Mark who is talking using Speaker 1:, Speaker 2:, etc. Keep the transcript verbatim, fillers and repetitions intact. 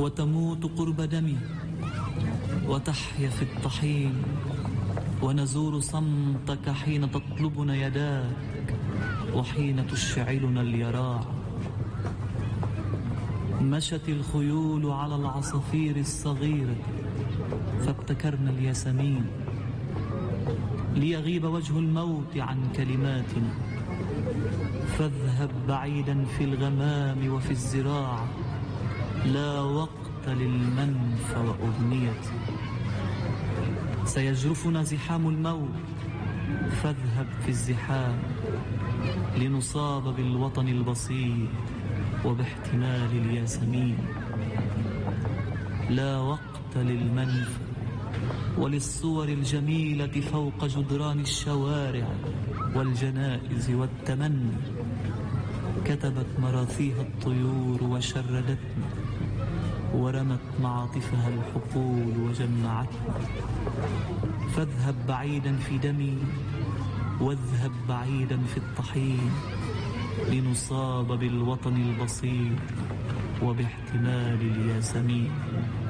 Speaker 1: وتموت قرب دمي وتحيا في الطحين، ونزور صمتك حين تطلبنا يداك وحين تشعلنا اليراع. مشت الخيول على العصافير الصغيرة فابتكرنا الياسمين، ليغيب وجه الموت عن كلماتنا. فاذهب بعيدا في الغمام وفي الزراعة، لا وقت للمنف وأغنيتي. سيجرفنا زحام الموت، فاذهب في الزحام لنصاب بالوطن البسيط وباحتمال الياسمين. لا وقت للمنف وللصور الجميلة فوق جدران الشوارع والجنائز والتمني. كتبت مراثيها الطيور وشردتنا، ورمت معاطفها الحقول وجمعتنا. فاذهب بعيدا في دمي، واذهب بعيدا في الطحين، لنصاب بالوطن البسيط وباحتمال الياسمين.